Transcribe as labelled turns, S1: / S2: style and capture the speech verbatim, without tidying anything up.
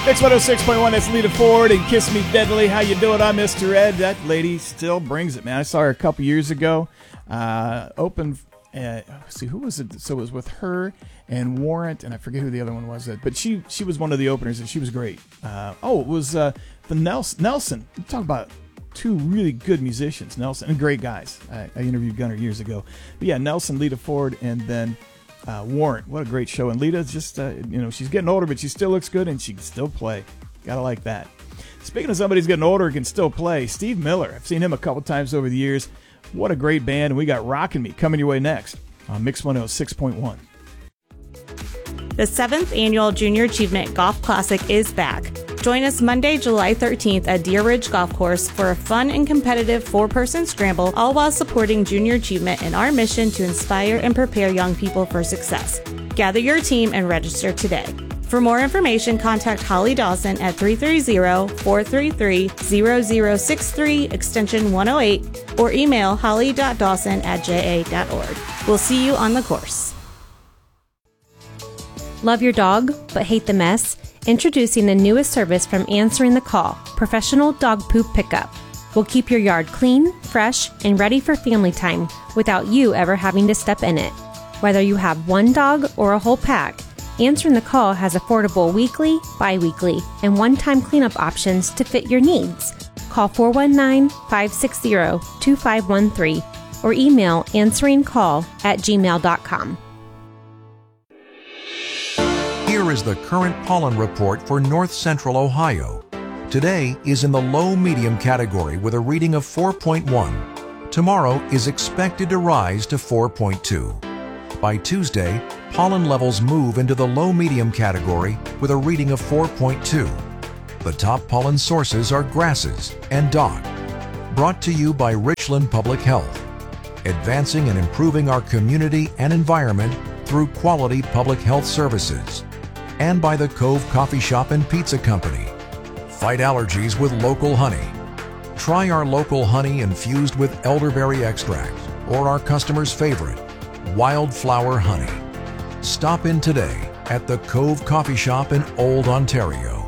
S1: Mix one oh six point one, that's Lita Ford and Kiss Me Deadly. How you doing? I'm Mister Ed. That lady still brings it, man. I saw her a couple years ago. Uh, open, uh, see, who was it? So it was with her and Warrant, and I forget who the other one was. But she she was one of the openers, and she was great. Uh, oh, it was uh, the Nelson. Nelson. Talk about two really good musicians, Nelson, and great guys. I, I interviewed Gunnar years ago. But yeah, Nelson, Lita Ford, and then Uh, Warrant. What a great show. And Lita's just, uh, you know, she's getting older, but she still looks good and she can still play. Gotta like that. Speaking of somebody who's getting older and can still play, Steve Miller. I've seen him a couple times over the years. What a great band. And we got Rockin' Me coming your way next on Mix one oh six point one.
S2: The seventh Annual Junior Achievement Golf Classic is back. Join us Monday, July thirteenth at Deer Ridge Golf Course for a fun and competitive four-person scramble, all while supporting junior achievement and our mission to inspire and prepare young people for success. Gather your team and register today. For more information, contact Holly Dawson at three three zero, four three three, zero zero six three, extension one oh eight, or email holly dot dawson at j a dot org. We'll see you on the course.
S3: Love your dog, but hate the mess? Introducing the newest service from Answering the Call, Professional Dog Poop Pickup. We'll keep your yard clean, fresh, and ready for family time without you ever having to step in it. Whether you have one dog or a whole pack, Answering the Call has affordable weekly, bi-weekly, and one-time cleanup options to fit your needs. Call four one nine, five six zero, two five one three or email answeringcall at gmail dot com.
S4: Here is the current pollen report for north central Ohio. Today is in the low-medium category with a reading of four point one. Tomorrow is expected to rise to four point two. By Tuesday, pollen levels move into the low-medium category with a reading of four point two. The top pollen sources are grasses and dog. Brought to you by Richland Public Health, advancing and improving our community and environment through quality public health services. And by the Cove Coffee Shop and Pizza Company. Fight allergies with local honey. Try our local honey infused with elderberry extract or our customer's favorite, wildflower honey. Stop in today at the Cove Coffee Shop in Old Ontario.